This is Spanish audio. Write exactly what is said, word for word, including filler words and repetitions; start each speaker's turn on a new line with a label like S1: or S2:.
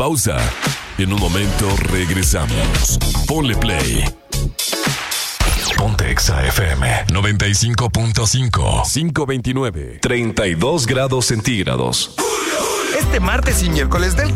S1: pausa. En un momento regresamos. Ponle play. Ponte Exa F M noventa y cinco punto cinco. quinientos veintinueve. treinta y dos grados centígrados.
S2: Este martes y miércoles del